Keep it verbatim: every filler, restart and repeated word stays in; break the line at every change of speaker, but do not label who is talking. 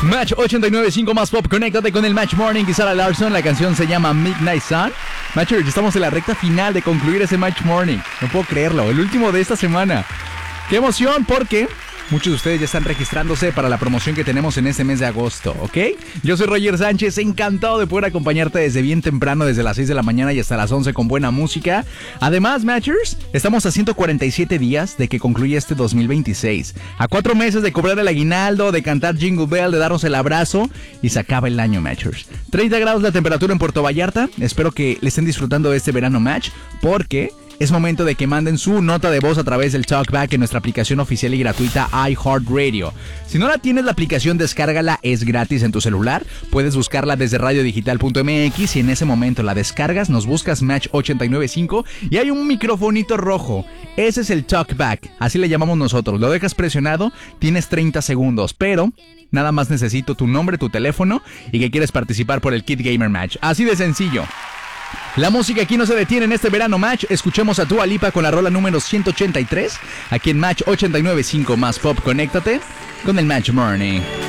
Match ochenta y nueve punto cinco más pop, conéctate con el Match Morning y Sarah Larson. La canción se llama Midnight Sun. Matchers, estamos en la recta final de concluir ese Match Morning. No puedo creerlo, el último de esta semana. ¡Qué emoción! Porque muchos de ustedes ya están registrándose para la promoción que tenemos en este mes de agosto, ¿ok? Yo soy Roger Sánchez, encantado de poder acompañarte desde bien temprano, desde las seis de la mañana y hasta las once con buena música. Además, Matchers, estamos a ciento cuarenta y siete días de que concluya este dos mil veintiséis. A cuatro meses de cobrar el aguinaldo, de cantar Jingle Bell, de darnos el abrazo y se acaba el año, Matchers. treinta grados la temperatura en Puerto Vallarta. Espero que le estén disfrutando de este verano Match, porque es momento de que manden su nota de voz a través del Talkback en nuestra aplicación oficial y gratuita iHeartRadio. Si no la tienes, la aplicación descárgala, es gratis en tu celular. Puedes buscarla desde radio digital punto m x y en ese momento la descargas, nos buscas Match ochenta y nueve punto cinco y hay un microfonito rojo. Ese es el Talkback, así le llamamos nosotros. Lo dejas presionado, tienes treinta segundos, pero nada más necesito tu nombre, tu teléfono y que quieres participar por el Kid Gamer Match. Así de sencillo. La música aquí no se detiene en este verano Match. Escuchemos a Dua Lipa con la rola número ciento ochenta y tres. Aquí en Match ochenta y nueve punto cinco más pop. Conéctate con el Match Morning.